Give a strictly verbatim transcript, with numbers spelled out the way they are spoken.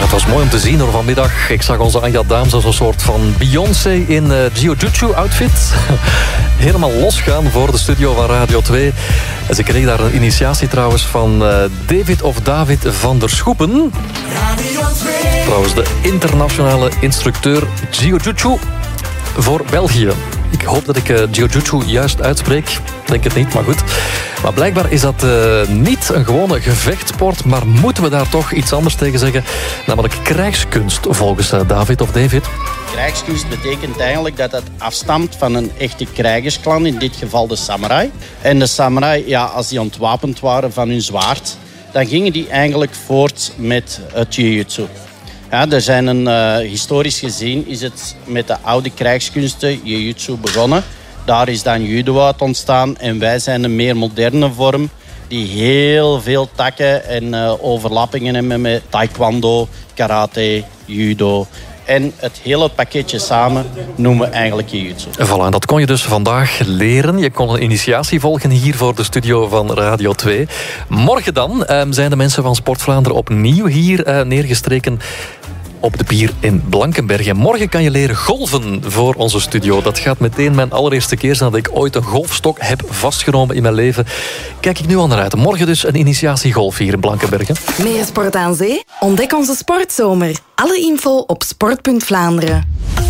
Het was mooi om te zien hoor vanmiddag. Ik zag onze Anja Daams als een soort van Beyoncé in uh, Jiu-Jitsu-outfit. Helemaal losgaan voor de studio van Radio twee. En ze kreeg daar een initiatie trouwens van uh, David of David van der Schoepen. Radio twee. Trouwens de internationale instructeur Jiu-Jitsu voor België. Ik hoop dat ik uh, Jiu-Jitsu juist uitspreek. Denk het niet, maar goed. Maar blijkbaar is dat uh, niet een gewone gevechtsport, maar moeten we daar toch iets anders tegen zeggen? Namelijk krijgskunst, volgens uh, David of David. Krijgskunst betekent eigenlijk dat het afstamt van een echte krijgersklan, in dit geval de samurai. En de samurai, ja, als die ontwapend waren van hun zwaard, dan gingen die eigenlijk voort met het jiu-jitsu. Ja, er zijn een, uh, historisch gezien is het met de oude krijgskunsten jiu-jitsu begonnen. Daar is dan judo uit ontstaan en wij zijn een meer moderne vorm die heel veel takken en uh, overlappingen hebben met taekwondo, karate, judo. En het hele pakketje samen noemen we eigenlijk jiu-jitsu. Voilà, en dat kon je dus vandaag leren. Je kon een initiatie volgen hier voor de studio van Radio twee. Morgen dan uh, zijn de mensen van Sport Vlaanderen opnieuw hier uh, neergestreken op de pier in Blankenberg. En morgen kan je leren golven voor onze studio. Dat gaat meteen mijn allereerste keer zijn dat ik ooit een golfstok heb vastgenomen in mijn leven. Kijk ik nu al naar uit. Morgen dus een initiatie golf hier in Blankenberg. Meer sport aan zee? Ontdek onze sportzomer. Alle info op sport punt Vlaanderen.